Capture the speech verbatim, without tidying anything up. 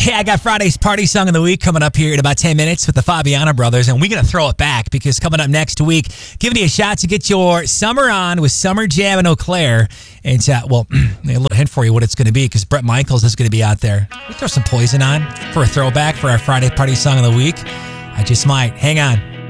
Hey, I got Friday's Party Song of the Week coming up here in about ten minutes with the Fabiana Brothers, and we're going to throw it back because coming up next week, giving you a shot to get your summer on with Summer Jam and Eau Claire. And, uh, well, a little hint for you what it's going to be because Bret Michaels is going to be out there. We throw some Poison on for a throwback for our Friday Party Song of the Week. I just might. Hang on.